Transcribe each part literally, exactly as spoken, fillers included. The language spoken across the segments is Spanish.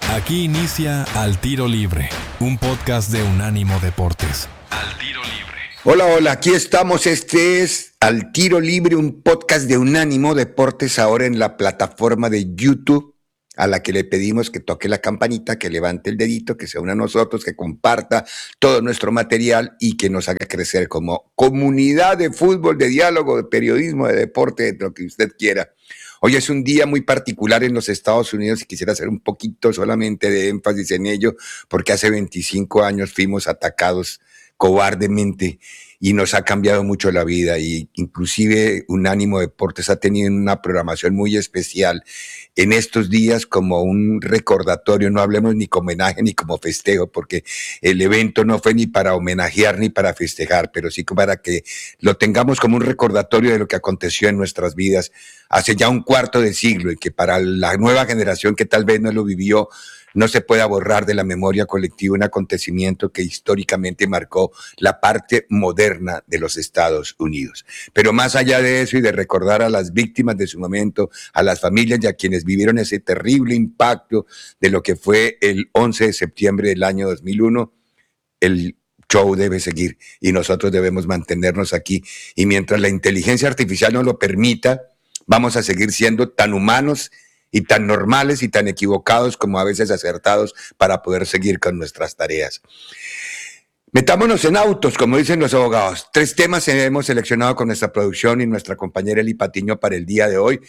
Aquí inicia Al Tiro Libre, un podcast de Unánimo Deportes. Al Tiro Libre. Hola, hola, aquí estamos. Este es Al Tiro Libre, un podcast de Unánimo Deportes, ahora en la plataforma de YouTube, a la que le pedimos que toque la campanita, que levante el dedito, que se una a nosotros, que comparta todo nuestro material y que nos haga crecer como comunidad de fútbol, de diálogo, de periodismo, de deporte, de lo que usted quiera. Hoy es un día muy particular en los Estados Unidos y quisiera hacer un poquito solamente de énfasis en ello, porque hace veinticinco años fuimos atacados cobardemente y nos ha cambiado mucho la vida, y inclusive Unánimo Deportes ha tenido una programación muy especial en estos días como un recordatorio. No hablemos ni como homenaje ni como festejo, porque el evento no fue ni para homenajear ni para festejar, pero sí para que lo tengamos como un recordatorio de lo que aconteció en nuestras vidas hace ya un cuarto de siglo, y que para la nueva generación que tal vez no lo vivió, no se pueda borrar de la memoria colectiva un acontecimiento que históricamente marcó la parte moderna de los Estados Unidos. Pero más allá de eso y de recordar a las víctimas de su momento, a las familias y a quienes vivieron ese terrible impacto de lo que fue el once de septiembre del año dos mil uno, el show debe seguir y nosotros debemos mantenernos aquí. Y mientras la inteligencia artificial nos lo permita, vamos a seguir siendo tan humanos y tan normales y tan equivocados como a veces acertados para poder seguir con nuestras tareas. Metámonos en autos, como dicen los abogados. Tres temas hemos seleccionado con nuestra producción y nuestra compañera Eli Patiño para el día de hoy.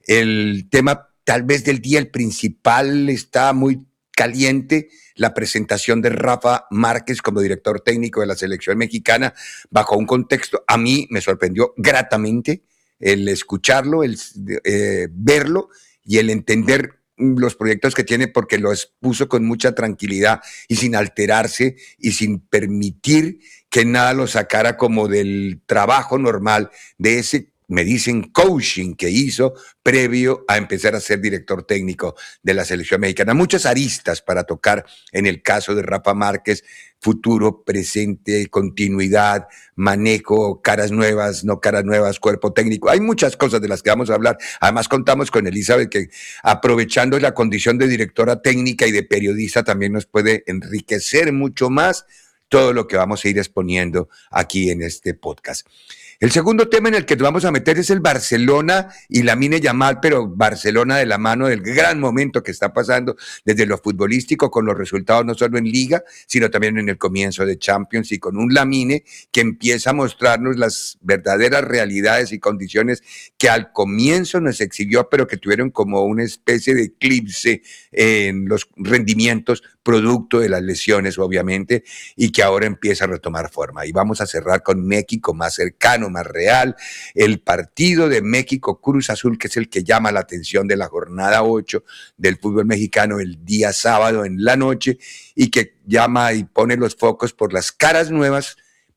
El tema tal vez del día, el principal, está muy caliente: la presentación de Rafa Márquez como director técnico de la selección mexicana, bajo un contexto, a mí me sorprendió gratamente el escucharlo, el eh, verlo y el entender los proyectos que tiene, porque lo expuso con mucha tranquilidad y sin alterarse y sin permitir que nada lo sacara como del trabajo normal, de ese, me dicen, coaching que hizo previo a empezar a ser director técnico de la selección mexicana. Muchas aristas para tocar en el caso de Rafa Márquez: futuro, presente, continuidad, manejo, caras nuevas, no caras nuevas, cuerpo técnico. Hay muchas cosas de las que vamos a hablar. Además, contamos con Elizabeth, que aprovechando la condición de directora técnica y de periodista, también nos puede enriquecer mucho más todo lo que vamos a ir exponiendo aquí en este podcast. El segundo tema en el que nos vamos a meter es el Barcelona y Lamine Yamal, pero Barcelona de la mano del gran momento que está pasando desde lo futbolístico, con los resultados no solo en Liga, sino también en el comienzo de Champions, y con un Lamine que empieza a mostrarnos las verdaderas realidades y condiciones que al comienzo nos exhibió, pero que tuvieron como una especie de eclipse en los rendimientos, producto de las lesiones, obviamente, y que ahora empieza a retomar forma. Y vamos a cerrar con México, más cercano, más real, el partido de México Cruz Azul, que es el que llama la atención de la jornada ocho del fútbol mexicano, el día sábado en la noche, y que llama y pone los focos por las caras nuevas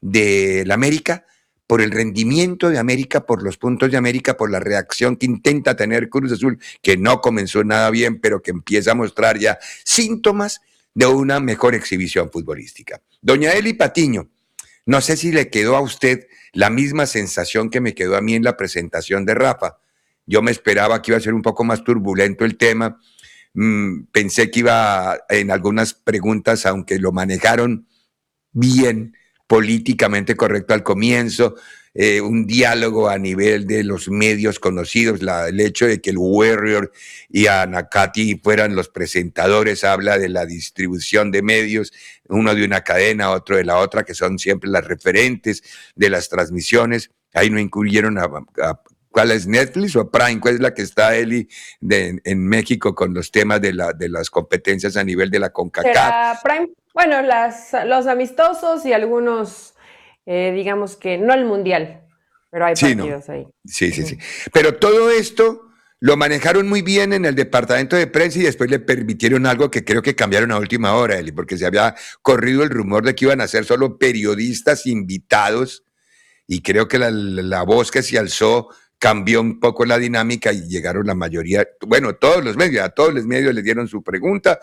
de la América, por el rendimiento de América, por los puntos de América, por la reacción que intenta tener Cruz Azul, que no comenzó nada bien, pero que empieza a mostrar ya síntomas de una mejor exhibición futbolística. Doña Eli Patiño, no sé si le quedó a usted la misma sensación que me quedó a mí en la presentación de Rafa. Yo me esperaba que iba a ser un poco más turbulento el tema. Mm, pensé que iba en algunas preguntas, aunque lo manejaron bien, políticamente correcto al comienzo, eh, un diálogo a nivel de los medios conocidos, la, el hecho de que el Warrior y Anacati fueran los presentadores, habla de la distribución de medios, uno de una cadena, otro de la otra, que son siempre las referentes de las transmisiones. Ahí no incluyeron a, a ¿cuál es, Netflix o Prime? ¿Cuál es la que está, Eli, de, en México con los temas de, la, de las competencias a nivel de la CONCACAF? ¿Será Prime? Bueno, las, los amistosos y algunos, eh, digamos que no el mundial, pero hay sí, partidos no. ahí. Sí, sí, sí. Pero todo esto lo manejaron muy bien en el departamento de prensa, y después le permitieron algo que creo que cambiaron a última hora, Eli, porque se había corrido el rumor de que iban a ser solo periodistas invitados, y creo que la, la voz que se alzó cambió un poco la dinámica y llegaron la mayoría, bueno, todos los medios, a todos los medios les dieron su pregunta.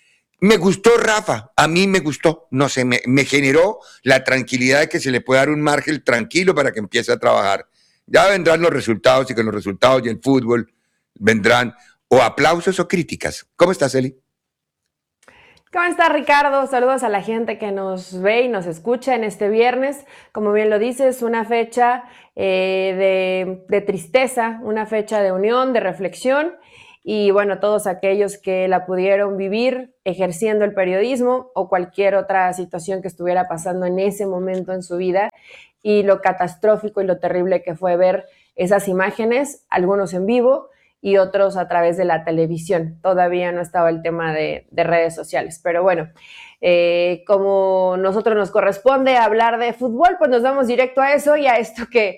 Me gustó Rafa, a mí me gustó, no sé, me, me generó la tranquilidad de que se le puede dar un margen tranquilo para que empiece a trabajar. Ya vendrán los resultados, y con los resultados y el fútbol vendrán o aplausos o críticas. ¿Cómo estás, Eli? ¿Cómo está, Ricardo? Saludos a la gente que nos ve y nos escucha en este viernes. Como bien lo dices, una fecha eh, de, de tristeza, una fecha de unión, de reflexión. Y bueno, todos aquellos que la pudieron vivir ejerciendo el periodismo o cualquier otra situación que estuviera pasando en ese momento en su vida, y lo catastrófico y lo terrible que fue ver esas imágenes, algunos en vivo y otros a través de la televisión. Todavía no estaba el tema de, de redes sociales, pero bueno, eh, como nosotros nos corresponde hablar de fútbol, pues nos vamos directo a eso y a esto que,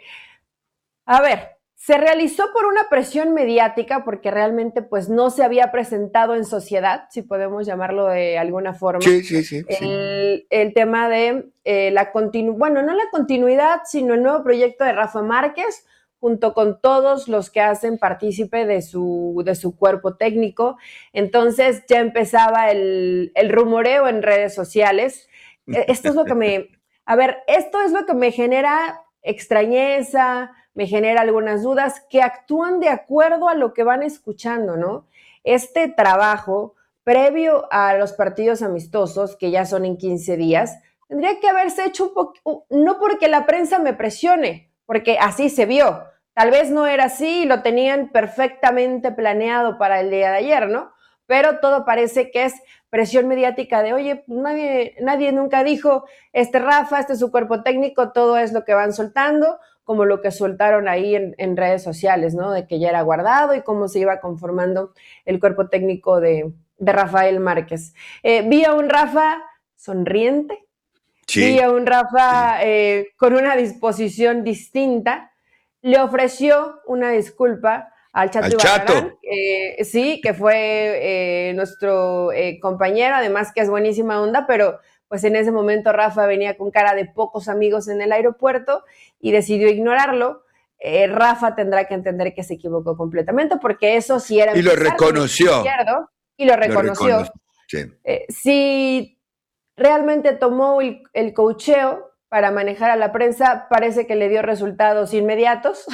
a ver, se realizó por una presión mediática porque realmente pues no se había presentado en sociedad, si podemos llamarlo de alguna forma. Sí, sí, sí. El, sí. el tema de eh, la continuidad, bueno, no la continuidad, sino el nuevo proyecto de Rafa Márquez, junto con todos los que hacen partícipe de su, de su cuerpo técnico. Entonces ya empezaba el, el rumoreo en redes sociales. Esto es lo que me, a ver, esto es lo que me genera extrañeza, me genera algunas dudas, que actúan de acuerdo a lo que van escuchando, ¿no? Este trabajo, previo a los partidos amistosos, que ya son en quince días, tendría que haberse hecho un poco, no porque la prensa me presione, porque así se vio. Tal vez no era así y lo tenían perfectamente planeado para el día de ayer, ¿no? Pero todo parece que es presión mediática de, oye, nadie, nadie nunca dijo, este Rafa, este es su cuerpo técnico, todo es lo que van soltando, como lo que soltaron ahí en, en redes sociales, ¿no? De que ya era Guardado y cómo se iba conformando el cuerpo técnico de, de Rafael Márquez. Eh, vi a un Rafa sonriente, sí. vi a un Rafa sí. eh, con una disposición distinta. Le ofreció una disculpa al Chato al Chato. Eh, sí, que fue eh, nuestro eh, compañero, además que es buenísima onda, pero pues en ese momento Rafa venía con cara de pocos amigos en el aeropuerto y decidió ignorarlo. Eh, Rafa tendrá que entender que se equivocó completamente, porque eso sí era... Y lo reconoció. Izquierdo, y lo reconoció. Lo reconoció. Sí. Eh, si realmente tomó el, el coacheo para manejar a la prensa, parece que le dio resultados inmediatos.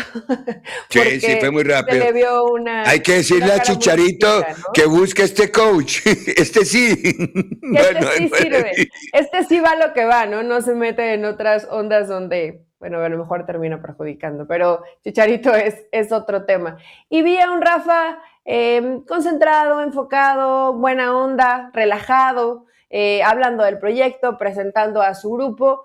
Sí, sí, fue muy rápido. Le vio una, Hay que decirle a Chicharito distinta, ¿no? que busque este coach. Este sí. Este bueno, sí sirve. Este sí va lo que va, ¿no? No se mete en otras ondas donde, bueno, a lo mejor termina perjudicando, pero Chicharito es, es otro tema. Y vi a un Rafa eh, concentrado, enfocado, buena onda, relajado, eh, hablando del proyecto, presentando a su grupo.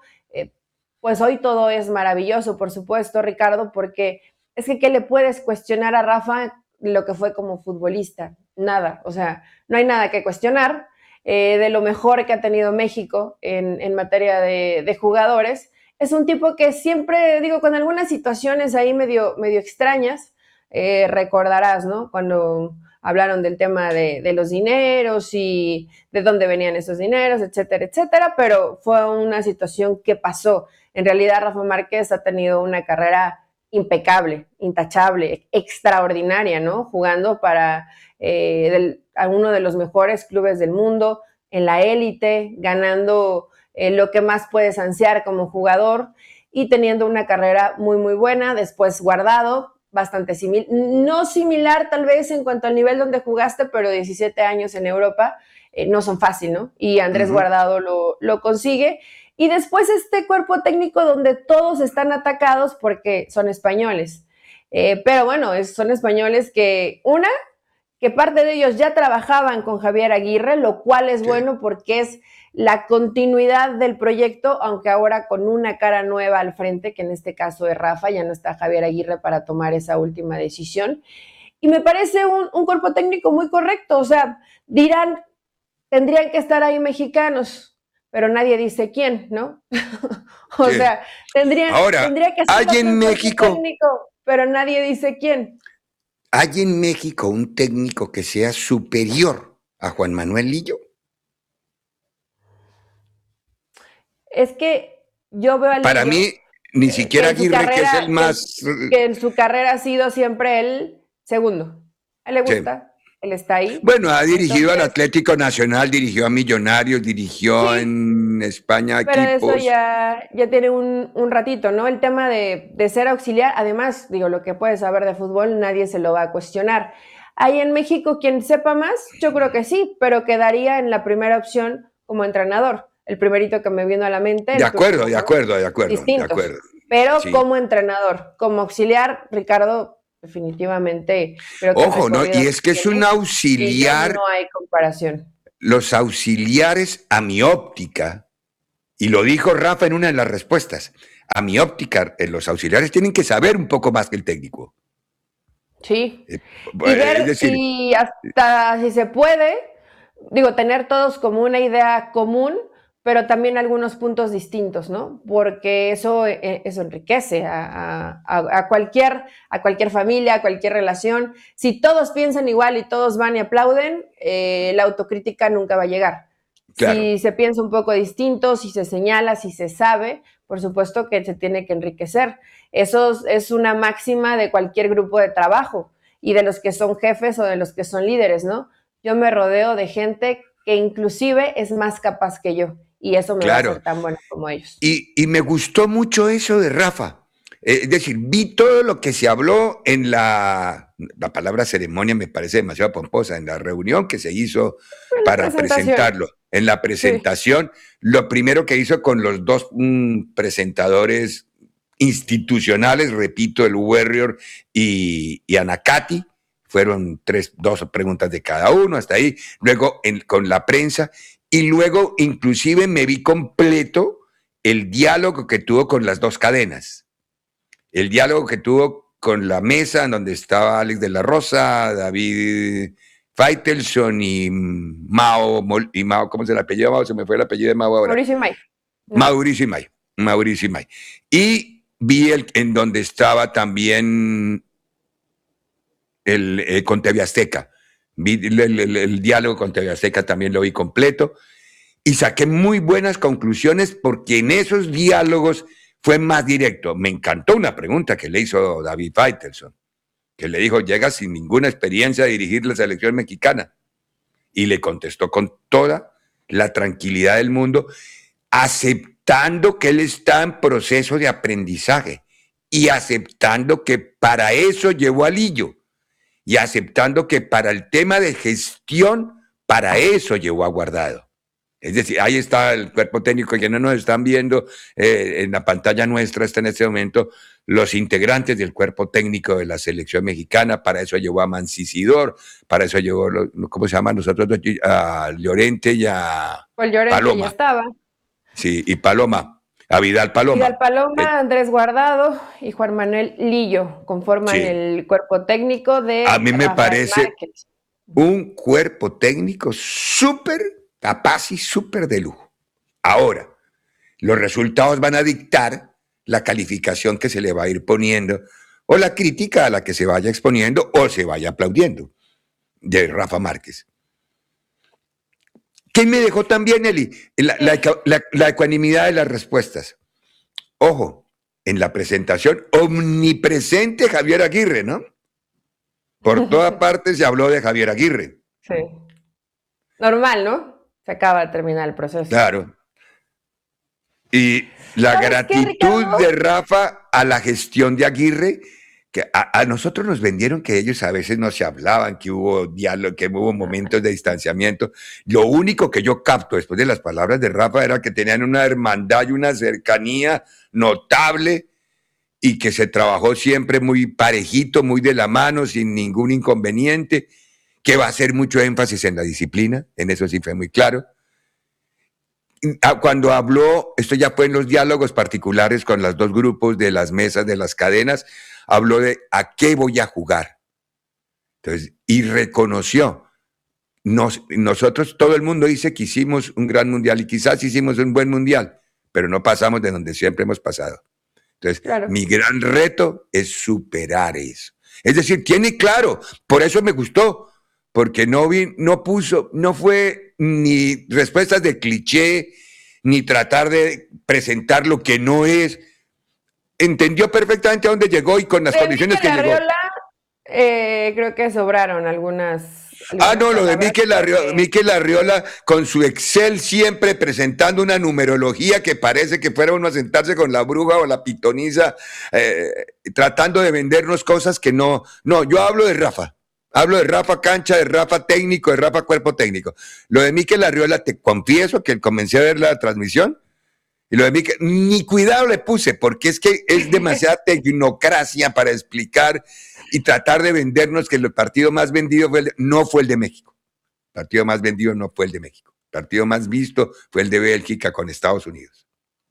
Pues hoy todo es maravilloso, por supuesto, Ricardo, porque es que ¿qué le puedes cuestionar a Rafa lo que fue como futbolista? Nada, o sea, no hay nada que cuestionar eh, de lo mejor que ha tenido México en, en materia de, de jugadores. Es un tipo que siempre, digo, con algunas situaciones ahí medio, medio extrañas, eh, recordarás, ¿no? Cuando hablaron del tema de, de los dineros y de dónde venían esos dineros, etcétera, etcétera, pero fue una situación que pasó. En realidad, Rafa Márquez ha tenido una carrera impecable, intachable, extraordinaria, ¿no? Jugando para eh, del, a uno de los mejores clubes del mundo, en la élite, ganando eh, lo que más puedes ansiar como jugador y teniendo una carrera muy, muy buena. Después Guardado, bastante similar, no similar tal vez en cuanto al nivel donde jugaste, pero diecisiete años en Europa eh, no son fácil, ¿no? Y Andrés uh-huh. Guardado lo, lo consigue. Y después este cuerpo técnico donde todos están atacados porque son españoles. Eh, pero bueno, es, son españoles que, una, que parte de ellos ya trabajaban con Javier Aguirre, lo cual es sí. bueno porque es la continuidad del proyecto, aunque ahora con una cara nueva al frente, que en este caso es Rafa, ya no está Javier Aguirre para tomar esa última decisión. Y me parece un, un cuerpo técnico muy correcto, o sea, dirán, tendrían que estar ahí mexicanos, pero nadie dice quién, ¿no? o sí. sea, tendría, Ahora, tendría que ser hay en México, técnico, pero nadie dice quién. ¿Hay en México un técnico que sea superior a Juan Manuel Lillo? Es que yo veo a Lillo, para mí, ni siquiera Aguirre, carrera, que es el más... Que, que en su carrera ha sido siempre el segundo. A él le gusta. Sí. Él está ahí. Bueno, ha dirigido Entonces, al Atlético Nacional, dirigió a Millonarios, dirigió sí, en España pero equipos. Pero eso ya, ya tiene un, un ratito, ¿no? El tema de, de ser auxiliar, además, digo, lo que puedes saber de fútbol, nadie se lo va a cuestionar. Ahí en México, quien sepa más, yo creo que sí, pero quedaría en la primera opción como entrenador. El primerito que me vino a la mente. De acuerdo, de acuerdo, de acuerdo, distintos, de acuerdo. Pero sí. como entrenador, como auxiliar, Ricardo, definitivamente. Creo que Ojo, ¿no? Y es que es un auxiliar. No, no hay comparación. Los auxiliares, a mi óptica, y lo dijo Rafa en una de las respuestas, a mi óptica, los auxiliares tienen que saber un poco más que el técnico. Sí. Eh, y ver es decir, si hasta si se puede, digo, tener todos como una idea común, pero también algunos puntos distintos, ¿no? Porque eso, eso enriquece a, a, a, cualquier, a cualquier familia, a cualquier relación. Si todos piensan igual y todos van y aplauden, eh, la autocrítica nunca va a llegar. Claro. Si se piensa un poco distinto, si se señala, si se sabe, por supuesto que se tiene que enriquecer. Eso es una máxima de cualquier grupo de trabajo y de los que son jefes o de los que son líderes, ¿no? Yo me rodeo de gente que inclusive es más capaz que yo y eso me claro. va a hacer tan bueno como ellos. Y, y me gustó mucho eso de Rafa. Eh, es decir, vi todo lo que se habló en la, la palabra ceremonia me parece demasiado pomposa, en la reunión que se hizo para presentarlo. En la presentación, sí. Lo primero que hizo con los dos mm, presentadores institucionales, repito, el Warrior y, y Anacati, fueron tres, dos preguntas de cada uno, hasta ahí, luego en, con la prensa, y luego inclusive me vi completo el diálogo que tuvo con las dos cadenas, el diálogo que tuvo con la mesa en donde estaba Alex de la Rosa, David Faitelson y Mao, y Mao, ¿cómo se le apellido Mao? Se me fue el apellido de Mao ahora. Mauricio Imay. Mauricio Imay, Mauricio Imay. Y vi el, en donde estaba también el, el con T V Azteca. Vi el, el, el, el diálogo con T V Azteca, también lo vi completo. Y saqué muy buenas conclusiones porque en esos diálogos fue más directo. Me encantó una pregunta que le hizo David Faitelson, que le dijo, llega sin ninguna experiencia a dirigir la selección mexicana. Y le contestó con toda la tranquilidad del mundo, aceptando que él está en proceso de aprendizaje y aceptando que para eso llevó a Lillo y aceptando que para el tema de gestión, para eso llevó a Guardado. Es decir, ahí está el cuerpo técnico que no nos están viendo eh, en la pantalla nuestra, está en este momento los integrantes del cuerpo técnico de la selección mexicana. Para eso llevó a Mancisidor, para eso llevó, ¿cómo se llama? Nosotros a Llorente y a pues Llorente Paloma. Ya estaba. Sí, y Paloma, a Vidal Paloma. Vidal Paloma, eh, Andrés Guardado y Juan Manuel Lillo conforman sí. el cuerpo técnico de A mí me Rafael parece Márquez. Un cuerpo técnico súper capaz y súper de lujo. Ahora, los resultados van a dictar la calificación que se le va a ir poniendo o la crítica a la que se vaya exponiendo o se vaya aplaudiendo de Rafa Márquez. ¿Qué me dejó también, Eli? La, la, la, la ecuanimidad de las respuestas. Ojo, en la presentación, omnipresente Javier Aguirre, ¿no? Por toda parte se habló de Javier Aguirre. Sí. Normal, ¿no? Se acaba de terminar el proceso. Claro. Y la gratitud qué, de Rafa a la gestión de Aguirre, que a, a nosotros nos vendieron que ellos a veces no se hablaban, que hubo diálogo, que hubo momentos de distanciamiento. Lo único que yo capto después de las palabras de Rafa era que tenían una hermandad y una cercanía notable y que se trabajó siempre muy parejito, muy de la mano, sin ningún inconveniente, que va a hacer mucho énfasis en la disciplina, en eso sí fue muy claro. Cuando habló, esto ya fue en los diálogos particulares con los dos grupos de las mesas, de las cadenas, habló de a qué voy a jugar. Entonces, y reconoció, nos, nosotros, todo el mundo dice que hicimos un gran mundial y quizás hicimos un buen mundial, pero no pasamos de donde siempre hemos pasado. Entonces, claro. Mi gran reto es superar eso. Es decir, tiene claro, por eso me gustó, porque no, vi, no puso, no fue ni respuestas de cliché, ni tratar de presentar lo que no es. Entendió perfectamente a dónde llegó y con las de condiciones Mikel que Arriola, llegó. Eh, creo que sobraron algunas. Ah, no, lo de Mikel Arriola, que... Mikel Arriola con su Excel siempre presentando una numerología que parece que fuera uno a sentarse con la bruja o la pitonisa, eh, tratando de vendernos cosas que no. No, yo hablo de Rafa. Hablo de Rafa cancha, de Rafa técnico, de Rafa cuerpo técnico. Lo de Mikel Arriola, te confieso que comencé a ver la transmisión, y lo de Mikel, ni cuidado le puse, porque es que es demasiada tecnocracia para explicar y tratar de vendernos que el partido más vendido fue el de, no fue el de México. El partido más vendido no fue el de México. El partido más visto fue el de Bélgica con Estados Unidos.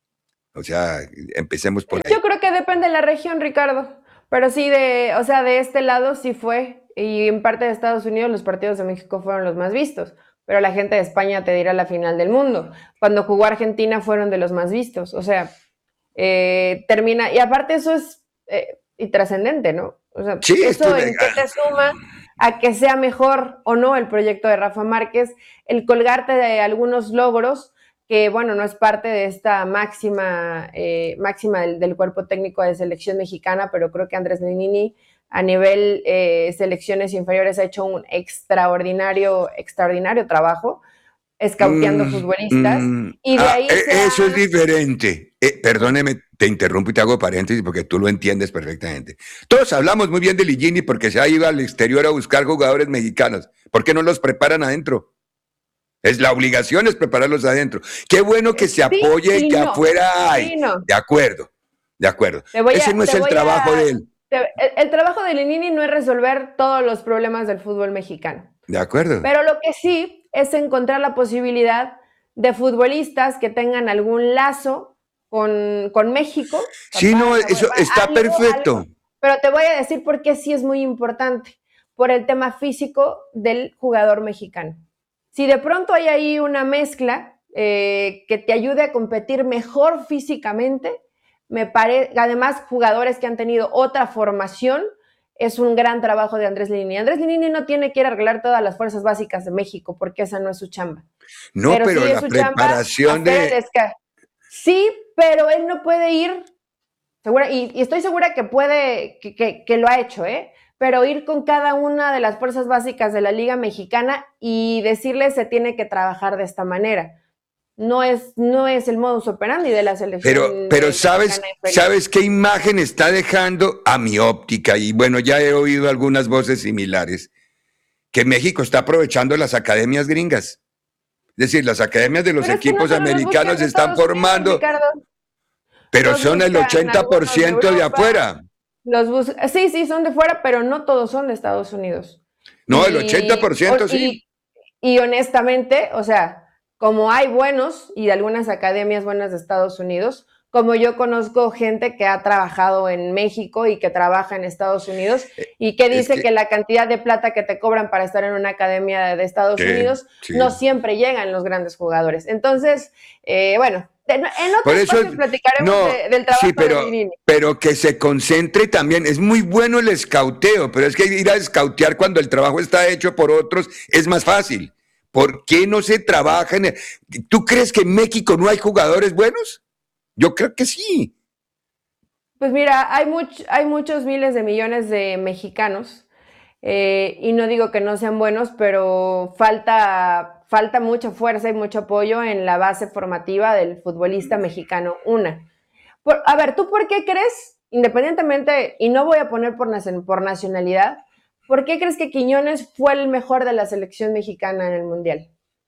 O sea, empecemos por ahí. Yo creo que depende de la región, Ricardo. Pero sí, de, o sea, de este lado sí fue. Y en parte de Estados Unidos los partidos de México fueron los más vistos. Pero la gente de España te dirá la final del mundo. Cuando jugó Argentina fueron de los más vistos. O sea, eh, termina. Y aparte eso es eh, y trascendente, ¿no? O sea, sí, eso en qué te suma a que sea mejor o no el proyecto de Rafa Márquez, el colgarte de algunos logros que, bueno, no es parte de esta máxima, eh, máxima del, del cuerpo técnico de selección mexicana, pero creo que Andrés Lilini a nivel eh, selecciones inferiores ha hecho un extraordinario, extraordinario trabajo escauteando mm, futbolistas. Mm, y de ah, ahí eh, eso ha... es diferente. Eh, perdóneme, te interrumpo y te hago paréntesis porque tú lo entiendes perfectamente. Todos hablamos muy bien de Lilini porque se ha ido al exterior a buscar jugadores mexicanos. ¿Por qué no los preparan adentro? Es la obligación es prepararlos adentro. Qué bueno que se apoye sí, y que no. afuera hay. Sí, no. De acuerdo, de acuerdo. Ese a, no es el trabajo a, de él. Te, el, el trabajo de Lilini no es resolver todos los problemas del fútbol mexicano. De acuerdo. Pero lo que sí es encontrar la posibilidad de futbolistas que tengan algún lazo con, con México. Sí, papá, no, eso papá, está algo, perfecto. Algo. Pero te voy a decir por qué sí es muy importante. Por el tema físico del jugador mexicano. Si de pronto hay ahí una mezcla eh, que te ayude a competir mejor físicamente, me parece, además jugadores que han tenido otra formación, es un gran trabajo de Andrés Lilini. Andrés Lilini no tiene que ir a arreglar todas las fuerzas básicas de México, porque esa no es su chamba. No, pero, pero sí la preparación de... Sí, pero él no puede ir, segura, y, y estoy segura que puede, que, que, que lo ha hecho, ¿eh? Pero ir con cada una de las fuerzas básicas de la Liga Mexicana y decirles se tiene que trabajar de esta manera. No es, no es el modus operandi de la selección. Pero, pero ¿sabes, ¿sabes qué imagen está dejando a mi óptica? Y bueno, ya he oído algunas voces similares, que México está aprovechando las academias gringas. Es decir, las academias de los pero equipos es que no americanos se están formando, Unidos, pero los son el ochenta por ciento de, de afuera. Los bus- sí, sí, son de fuera, pero no todos son de Estados Unidos. No, y, el ochenta por ciento sí. Y, y honestamente, o sea, como hay buenos y algunas academias buenas de Estados Unidos, como yo conozco gente que ha trabajado en México y que trabaja en Estados Unidos y que dice es que, que la cantidad de plata que te cobran para estar en una academia de Estados sí, Unidos sí. no siempre llegan los grandes jugadores. Entonces, eh, bueno, en otro espacio platicaremos no, de, del trabajo sí, pero, de Lilini. Pero que se concentre también. Es muy bueno el escauteo, pero es que ir a escautear cuando el trabajo está hecho por otros es más fácil. ¿Por qué no se trabaja en el... ¿Tú crees que en México no hay jugadores buenos? Yo creo que sí. Pues mira, hay, much, hay muchos miles de millones de mexicanos eh, y no digo que no sean buenos, pero falta, falta mucha fuerza y mucho apoyo en la base formativa del futbolista mexicano. Una. Por, a ver, ¿tú por qué crees, independientemente, y no voy a poner por, por nacionalidad, ¿por qué crees que Quiñones fue el mejor de la selección mexicana en el Mundial?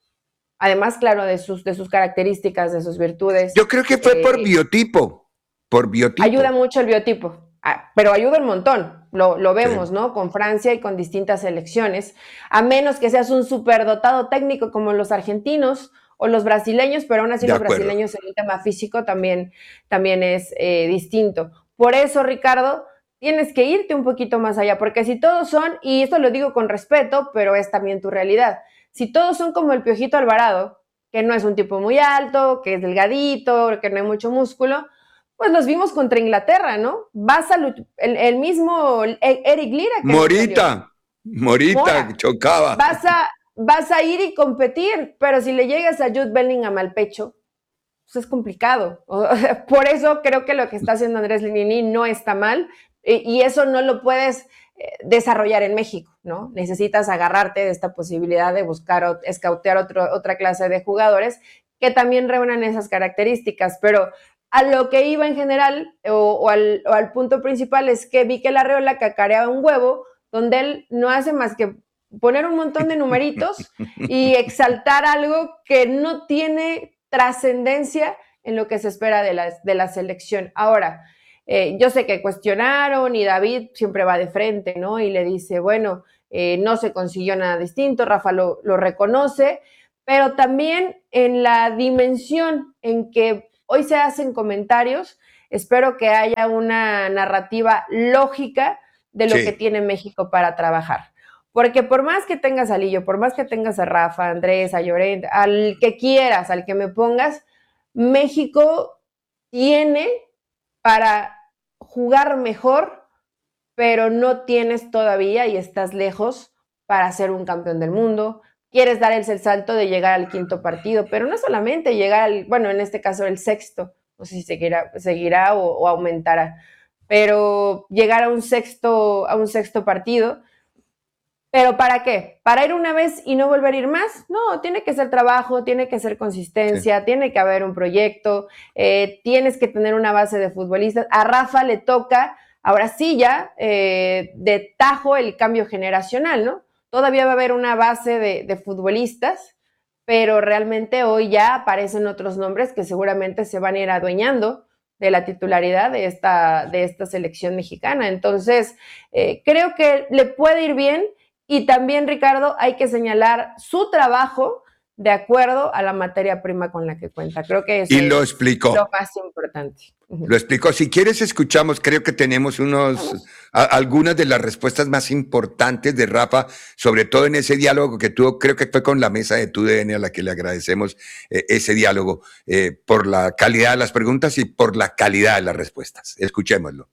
Además, claro, de sus, de sus características, de sus virtudes. Yo creo que fue eh, por biotipo, por biotipo. Ayuda mucho el biotipo, ah, pero ayuda un montón, lo, lo vemos, sí. ¿no? Con Francia y con distintas selecciones, a menos que seas un superdotado técnico como los argentinos o los brasileños, pero aún así de los acuerdo. brasileños en el tema físico también, también es eh, distinto. Por eso, Ricardo, tienes que irte un poquito más allá, porque si todos son, y esto lo digo con respeto, pero es también tu realidad, si todos son como el Piojito Alvarado, que no es un tipo muy alto, que es delgadito, que no hay mucho músculo, pues los vimos contra Inglaterra, ¿no? Vas a el, el mismo Eric Lira. Que Morita, Morita, Mora, chocaba. Vas a, vas a ir y competir, pero si le llegas a Jude Bellingham al pecho, pues es complicado. Por eso creo que lo que está haciendo Andrés Lilini no está mal, y eso no lo puedes desarrollar en México, ¿no? Necesitas agarrarte de esta posibilidad de buscar o escautear otro, otra clase de jugadores que también reúnan esas características, pero a lo que iba en general o, o, al, o al punto principal es que vi que la Arriola cacareaba un huevo donde él no hace más que poner un montón de numeritos y exaltar algo que no tiene trascendencia en lo que se espera de la, de la selección. Ahora, eh, yo sé que cuestionaron y David siempre va de frente, ¿no? Y le dice, bueno, eh, no se consiguió nada distinto, Rafa lo, lo reconoce, pero también en la dimensión en que hoy se hacen comentarios, espero que haya una narrativa lógica de lo sí. que tiene México para trabajar. Porque por más que tengas a Lillo, por más que tengas a Rafa, a Andrés, a Llorente, al que quieras, al que me pongas, México tiene para jugar mejor, pero no tienes todavía y estás lejos para ser un campeón del mundo. Quieres dar el salto de llegar al quinto partido, pero no solamente llegar al, bueno, en este caso el sexto, no sé si seguirá, seguirá o, o aumentará, pero llegar a un sexto, a un sexto partido. ¿Pero para qué? ¿Para ir una vez y no volver a ir más? No, tiene que ser trabajo, tiene que ser consistencia, sí. tiene que haber un proyecto, eh, tienes que tener una base de futbolistas. A Rafa le toca, ahora sí ya, eh, de tajo el cambio generacional, ¿no? Todavía va a haber una base de, de futbolistas, pero realmente hoy ya aparecen otros nombres que seguramente se van a ir adueñando de la titularidad de esta, de esta selección mexicana. Entonces, eh, creo que le puede ir bien. Y también, Ricardo, hay que señalar su trabajo de acuerdo a la materia prima con la que cuenta. Creo que eso y lo es explicó. lo más importante. Uh-huh. Lo explicó. Si quieres, escuchamos. Creo que tenemos unos a, algunas de las respuestas más importantes de Rafa, sobre todo en ese diálogo que tuvo, creo que fue con la mesa de T U D N, a la que le agradecemos eh, ese diálogo, eh, por la calidad de las preguntas y por la calidad de las respuestas. Escuchémoslo.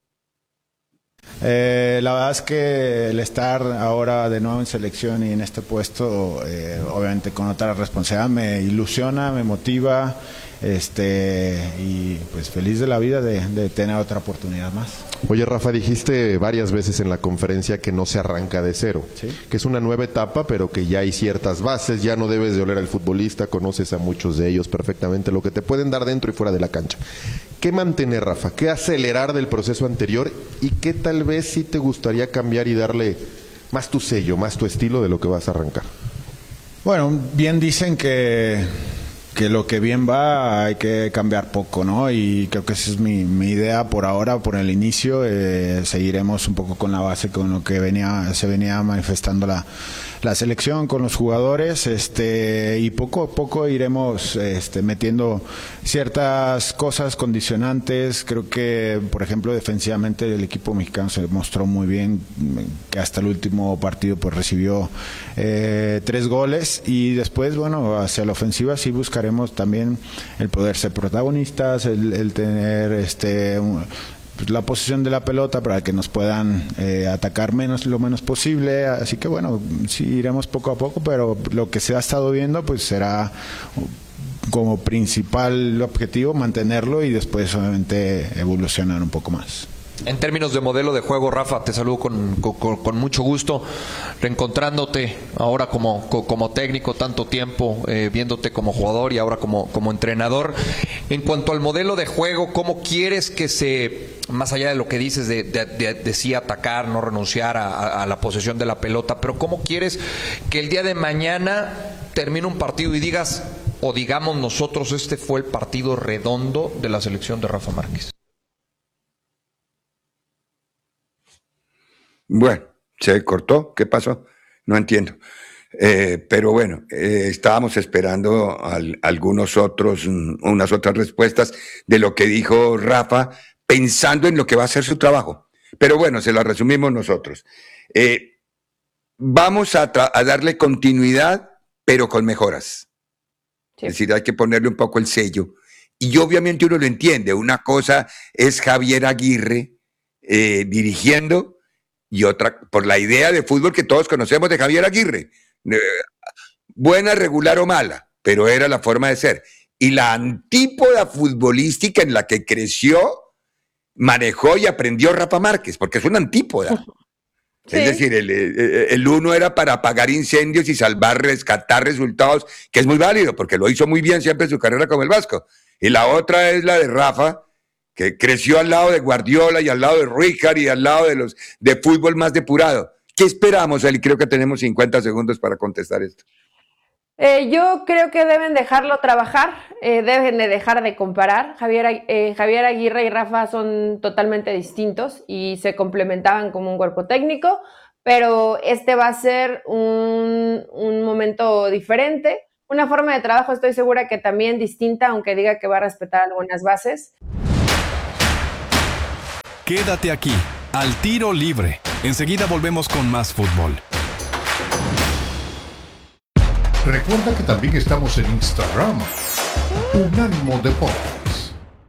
Eh, la verdad es que el estar ahora de nuevo en selección y en este puesto, eh, obviamente con otra responsabilidad, me ilusiona, me motiva, este y pues feliz de la vida de, de tener otra oportunidad más. Oye, Rafa, dijiste varias veces en la conferencia que no se arranca de cero, ¿sí? Que es una nueva etapa, pero que ya hay ciertas bases, ya no debes de oler al futbolista, conoces a muchos de ellos perfectamente, lo que te pueden dar dentro y fuera de la cancha. ¿Qué mantener, Rafa? ¿Qué acelerar del proceso anterior? ¿Y qué tal vez sí te gustaría cambiar y darle más tu sello, más tu estilo de lo que vas a arrancar? Bueno, bien dicen que... que lo que bien va hay que cambiar poco, ¿no? Y creo que esa es mi, mi idea por ahora, por el inicio. Eh, seguiremos un poco con la base, con lo que venía se venía manifestando la, la selección, con los jugadores, este y poco a poco iremos este, metiendo ciertas cosas condicionantes. Creo que, por ejemplo, defensivamente el equipo mexicano se mostró muy bien, que hasta el último partido pues recibió eh, tres goles, y después, bueno, hacia la ofensiva sí buscaremos también el poder ser protagonistas, el, el tener este un, pues, la posesión de la pelota para que nos puedan eh, atacar menos lo menos posible. Así que bueno, sí iremos poco a poco, pero lo que se ha estado viendo pues será como principal objetivo mantenerlo y después obviamente evolucionar un poco más. En términos de modelo de juego, Rafa, te saludo con, con, con mucho gusto, reencontrándote ahora como, como técnico, tanto tiempo, eh, viéndote como jugador y ahora como, como entrenador. En cuanto al modelo de juego, ¿cómo quieres que se, más allá de lo que dices de, de, de, de sí atacar, no renunciar a, a, a la posesión de la pelota, pero cómo quieres que el día de mañana termine un partido y digas, o digamos nosotros, este fue el partido redondo de la selección de Rafa Márquez? Bueno, se cortó. ¿Qué pasó? No entiendo. Eh, pero bueno, eh, estábamos esperando al, algunos otros, unas otras respuestas de lo que dijo Rafa, pensando en lo que va a ser su trabajo. Pero bueno, se lo resumimos nosotros. Eh, vamos a, tra- a darle continuidad, pero con mejoras. Sí. Es decir, hay que ponerle un poco el sello. Y obviamente uno lo entiende. Una cosa es Javier Aguirre eh, dirigiendo, y otra por la idea de fútbol que todos conocemos de Javier Aguirre. Eh, buena, regular o mala, pero era la forma de ser. Y la antípoda futbolística en la que creció, manejó y aprendió Rafa Márquez, porque es una antípoda. Sí. Es decir, el, el, el uno era para apagar incendios y salvar, rescatar resultados, que es muy válido, porque lo hizo muy bien siempre en su carrera con el Vasco. Y la otra es la de Rafa, que creció al lado de Guardiola y al lado de Rijkaard y al lado de los de fútbol más depurado, ¿Qué esperamos, Eli? Creo que tenemos cincuenta segundos para contestar esto. Eh, yo creo que deben dejarlo trabajar, eh, deben de dejar de comparar. Javier, eh, Javier Aguirre y Rafa son totalmente distintos y se complementaban como un cuerpo técnico, pero este va a ser un, un momento diferente, una forma de trabajo estoy segura que también distinta, aunque diga que va a respetar algunas bases. Quédate aquí, al tiro libre. Enseguida volvemos con más fútbol. Recuerda que también estamos en Instagram, Unánimo Deportes.